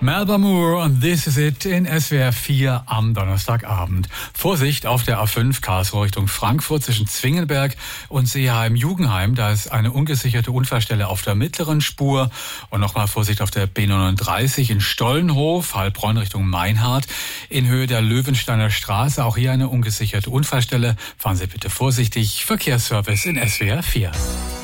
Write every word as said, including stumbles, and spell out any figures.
Melba Moore und This Is It in S W R vier am Donnerstagabend. Vorsicht auf der A fünf Karlsruhe Richtung Frankfurt zwischen Zwingenberg und Seeheim-Jugendheim. Da ist eine ungesicherte Unfallstelle auf der mittleren Spur. Und nochmal Vorsicht auf der B neununddreißig in Stollenhof, Heilbronn Richtung Meinhardt. In Höhe der Löwensteiner Straße, auch hier eine ungesicherte Unfallstelle. Fahren Sie bitte vorsichtig. Verkehrsservice in S W R vier.